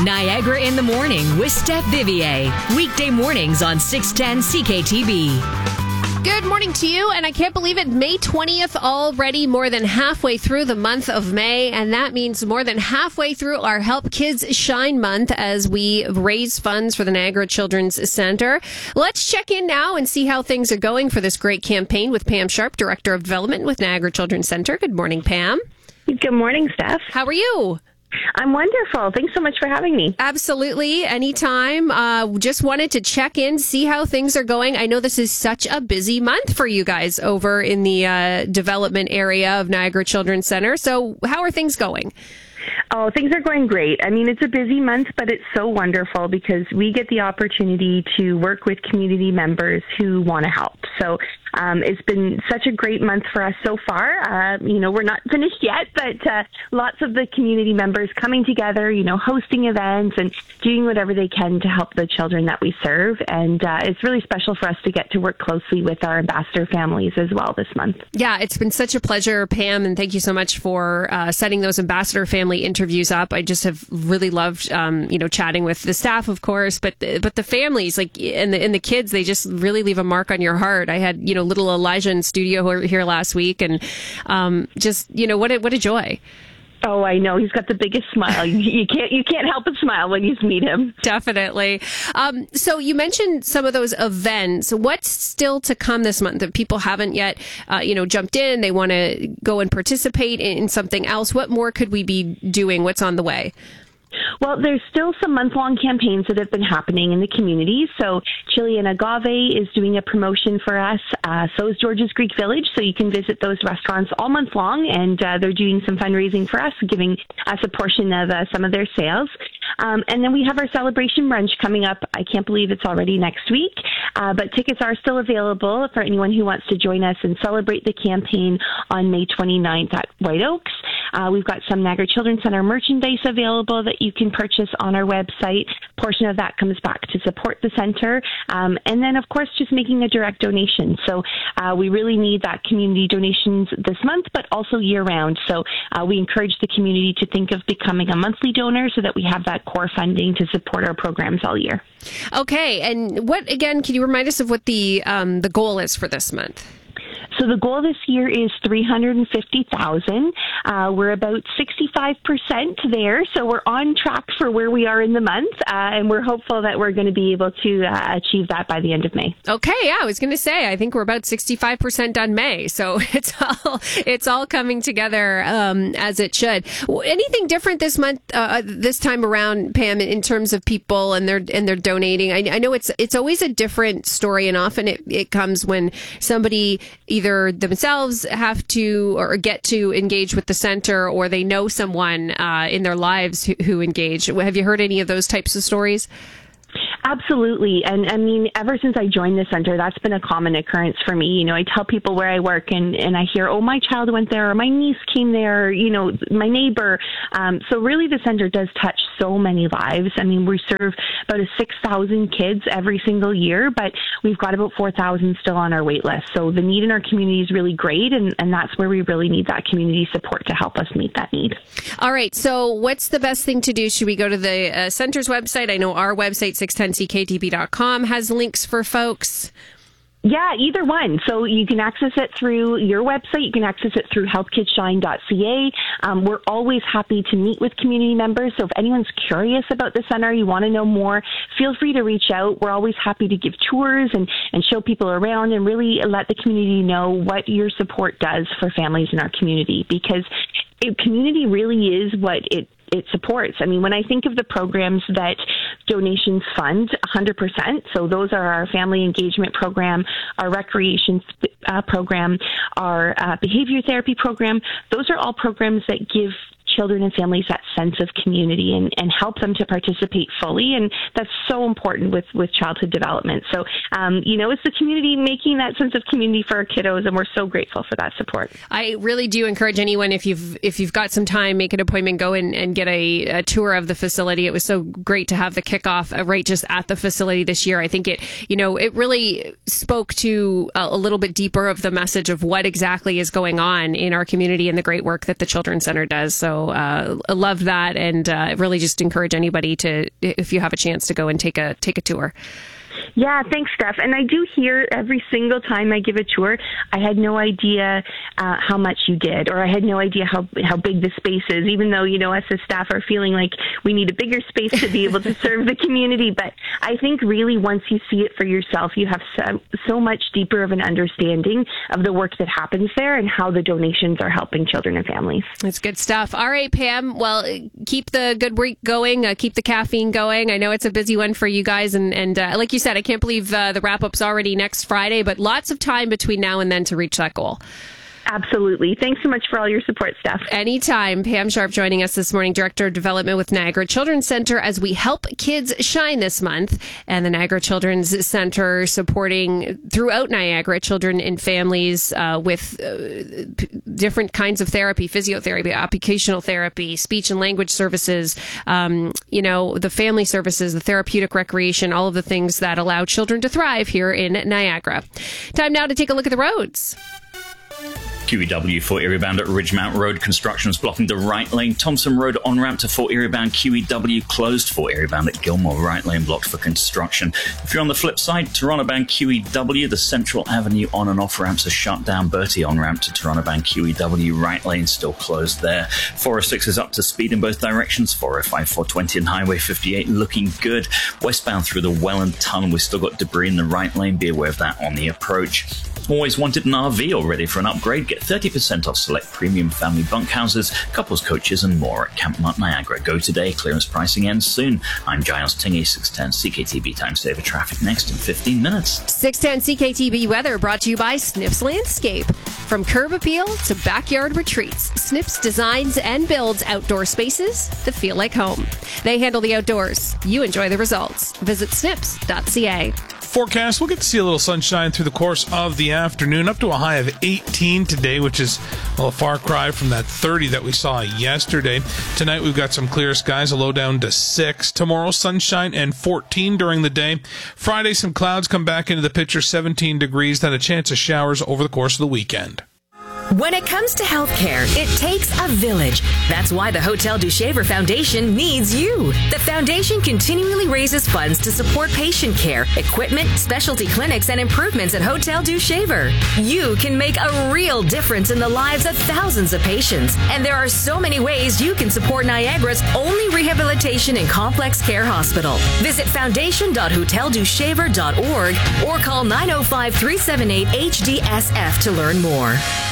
Niagara in the Morning with Steph Vivier. Weekday mornings on 610 CKTB. Good morning to you, and I can't believe it, May 20th, already more than halfway through the month of May, and that means more than halfway through our Help Kids Shine month as we raise funds for the Niagara Children's Centre. Let's check in now and see how things are going for this great campaign with Pam Sharp, Director of Development with Niagara Children's Centre. Good morning, Pam. Good morning, Steph. How are you? I'm wonderful. Thanks so much for having me. Absolutely. Anytime. Just wanted to check in, see how things are going. I know this is such a busy month for you guys over in the development area of Niagara Children's Centre. So how are things going? Oh, things are going great. I mean, it's a busy month, but it's so wonderful because we get the opportunity to work with community members who want to help. So it's been such a great month for us so far. We're not finished yet, but lots of the community members coming together, hosting events and doing whatever they can to help the children that we serve. And it's really special for us to get to work closely with our ambassador families as well this month. Yeah, it's been such a pleasure, Pam, and thank you so much for setting those ambassador family interviews up. I just have really loved, chatting with the staff, of course, but the families, and the kids, they just really leave a mark on your heart. I had, little Elijah in studio here last week, and what a joy. Oh, I know. He's got the biggest smile. You can't help but smile when you meet him. Definitely. So you mentioned some of those events. What's still to come this month that people haven't yet, jumped in? They want to go and participate in something else. What more could we be doing? What's on the way? Well, there's still some month-long campaigns that have been happening in the community. So Chili and Agave is doing a promotion for us. So is George's Greek Village. So you can visit those restaurants all month long, and they're doing some fundraising for us, giving us a portion of some of their sales. And then we have our celebration brunch coming up. I can't believe it's already next week, but tickets are still available for anyone who wants to join us and celebrate the campaign on May 29th at White Oaks. We've got some Niagara Children's Centre merchandise available that you can purchase on our website. A portion of that comes back to support the centre. And then, of course, just making a direct donation. So we really need that community donations this month, but also year-round. So we encourage the community to think of becoming a monthly donor so that we have that core funding to support our programs all year. Okay. And can you remind us of what the goal is for this month? So the goal this year is $350,000. We're about 65% there, so we're on track for where we are in the month, and we're hopeful that we're going to be able to achieve that by the end of May. Okay, yeah, I was going to say I think we're about 65% done May, so it's all coming together as it should. Anything different this month, this time around, Pam, in terms of people and they're donating? I know it's always a different story, and often it comes when somebody either themselves have to or get to engage with the center, or they know someone in their lives who engage. Have you heard any of those types of stories? Absolutely. And I mean, ever since I joined the center, that's been a common occurrence for me. I tell people where I work and I hear, oh, my child went there, or my niece came there, my neighbor. So really the center does touch so many lives. I mean, we serve about 6,000 kids every single year, but we've got about 4,000 still on our wait list. So the need in our community is really great. And that's where we really need that community support to help us meet that need. All right. So what's the best thing to do? Should we go to the center's website? I know our website, 610ckdb.com, has links for folks. Yeah, either one. So you can access it through your website. You can access it through helpkidsshine.ca. We're always happy to meet with community members. So if anyone's curious about the center, you want to know more, feel free to reach out. We're always happy to give tours and show people around and really let the community know what your support does for families in our community, because community really is what it supports. I mean, when I think of the programs that donations fund 100%, so those are our family engagement program, our recreation program, our behavior therapy program, those are all programs that give children and families that sense of community and help them to participate fully. And that's so important with childhood development. So, it's the community making that sense of community for our kiddos, and we're so grateful for that support. I really do encourage anyone, if you've got some time, make an appointment, go and get a tour of the facility. It was so great to have the kickoff right just at the facility this year. I think it really spoke to a little bit deeper of the message of what exactly is going on in our community and the great work that the Children's Center does. So So I love that, and really just encourage anybody to, if you have a chance, to go and take a tour. Yeah, thanks, Steph. And I do hear every single time I give a tour, I had no idea how much you did, or I had no idea how big the space is, even though, us as staff are feeling like we need a bigger space to be able to serve the community. But I think really once you see it for yourself, you have so much deeper of an understanding of the work that happens there and how the donations are helping children and families. It's good stuff. All right, Pam. Well, keep the good week going. Keep the caffeine going. I know it's a busy one for you guys. And like you said, I can't believe the wrap-up's already next Friday, but lots of time between now and then to reach that goal. Absolutely. Thanks so much for all your support, Steph. Anytime. Pam Sharp joining us this morning, Director of Development with Niagara Children's Centre, as we help kids shine this month. And the Niagara Children's Centre supporting throughout Niagara children and families with different kinds of therapy, physiotherapy, occupational therapy, speech and language services, the family services, the therapeutic recreation, all of the things that allow children to thrive here in Niagara. Time now to take a look at the roads. QEW Fort Erie bound at Ridgemount Road. Construction is blocking the right lane. Thompson Road on ramp to Fort Erie bound. QEW closed. Fort Erie bound at Gilmore right lane blocked for construction. If you're on the flip side, Toronto bound QEW, the Central Avenue on and off ramps are shut down. Bertie on ramp to Toronto bound QEW right lane still closed there. 406 is up to speed in both directions. 405, 420 and Highway 58 looking good. Westbound through the Welland Tunnel, we've still got debris in the right lane. Be aware of that on the approach. Always wanted an RV or ready for an upgrade? Get 30% off select premium family bunkhouses, couples coaches and more at Camp Mount Niagara. Go today. Clearance pricing ends soon. I'm Giles Tingy, 610 CKTB Time Saver Traffic next in 15 minutes. 610 CKTB Weather brought to you by Snips Landscape. From curb appeal to backyard retreats, Snips designs and builds outdoor spaces that feel like home. They handle the outdoors. You enjoy the results. Visit snips.ca. Forecast, we'll get to see a little sunshine through the course of the afternoon, up to a high of 18 today, which is a far cry from that 30 that we saw yesterday. Tonight we've got some clear skies, a low down to 6. Tomorrow, sunshine and 14 during the day. Friday, some clouds come back into the picture, 17 degrees, then a chance of showers over the course of the weekend. When it comes to healthcare, it takes a village. That's why the Hotel du Shaver Foundation needs you. The foundation continually raises funds to support patient care, equipment, specialty clinics, and improvements at Hotel du Shaver. You can make a real difference in the lives of thousands of patients. And there are so many ways you can support Niagara's only rehabilitation and complex care hospital. Visit foundation.hoteldushaver.org or call 905-378-HDSF to learn more.